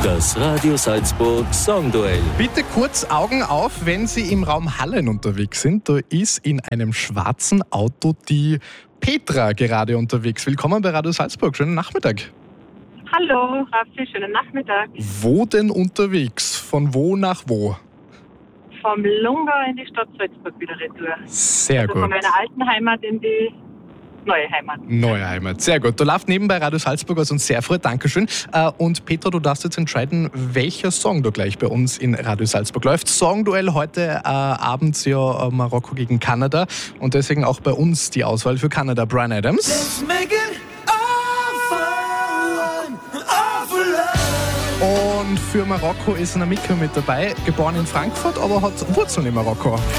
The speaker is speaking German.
Das Radio Salzburg Songduell. Bitte kurz Augen auf, wenn Sie im Raum Hallen unterwegs sind. Da ist in einem schwarzen Auto die Petra gerade unterwegs. Willkommen bei Radio Salzburg. Schönen Nachmittag. Hallo, Raffi, schönen Nachmittag. Wo denn unterwegs? Von wo nach wo? Vom Lungau in die Stadt Salzburg wieder retour. Sehr Also gut. von meiner alten Heimat in die neue Heimat. Neue Heimat. Sehr gut. Du läuft nebenbei Radio Salzburg, was uns sehr freut. Dankeschön. Und Petra, du darfst jetzt entscheiden, welcher Song du gleich bei uns in Radio Salzburg läuft. Songduell heute abends ja Marokko gegen Kanada und deswegen auch bei uns die Auswahl für Kanada. Bryan Adams. Let's make it all for love. Und für Marokko ist Namika mit dabei. Geboren in Frankfurt, aber hat Wurzeln in Marokko.